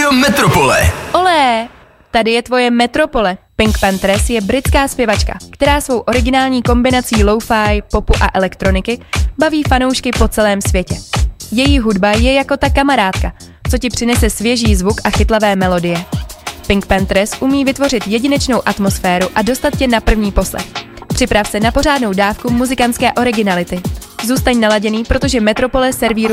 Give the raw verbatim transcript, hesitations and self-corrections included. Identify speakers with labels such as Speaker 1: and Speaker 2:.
Speaker 1: Radio Metropole.
Speaker 2: Olé, tady je tvoje Metropole. Pink Panthers je britská zpěvačka, která svou originální kombinací lo-fi, popu a elektroniky baví fanoušky po celém světě. Její hudba je jako ta kamarádka, co ti přinese svěží zvuk a chytlavé melodie. Pink Panthers umí vytvořit jedinečnou atmosféru a dostat tě na první poslech. Připrav se na pořádnou dávku muzikantské originality. Zůstaň naladěný, protože Metropole servíruje